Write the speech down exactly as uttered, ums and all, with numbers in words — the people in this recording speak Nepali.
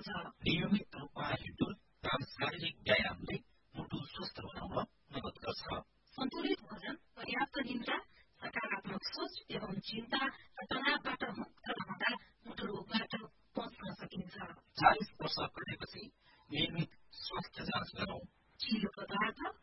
हुन्छ। नियमित रूपमा हिँडडुल र शारीरिक व्यायामले मुटु स्वस्थ बनाउन मद्दत गर्छ। सन्तुलित भोजन, पर्याप्त निद्रा, सकारात्मक सोच एवं चिन्ता र तनावबाट मुक्त रहँदा मुटु रोगबाट बच्न सकिन्छ। चालिस वर्ष पुगेपछि नियमित स्वास्थ्य जाँच गरौं। चिलो पदार्थ